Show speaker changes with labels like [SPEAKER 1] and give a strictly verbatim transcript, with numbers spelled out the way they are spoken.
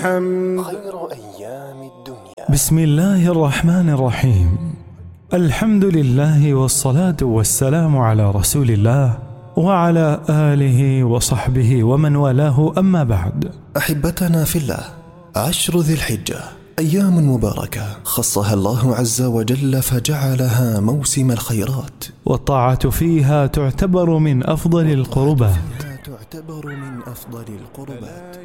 [SPEAKER 1] الحمد.
[SPEAKER 2] خير أيام الدنيا.
[SPEAKER 3] بسم الله الرحمن الرحيم. الحمد لله والصلاة والسلام على رسول الله وعلى آله وصحبه ومن والاه، أما بعد.
[SPEAKER 2] أحبتنا في الله، عشر ذي الحجة أيام مباركة خصها الله عز وجل فجعلها موسم الخيرات،
[SPEAKER 3] والطاعة فيها تعتبر من أفضل القربات.
[SPEAKER 2] تعتبر من أفضل القربات.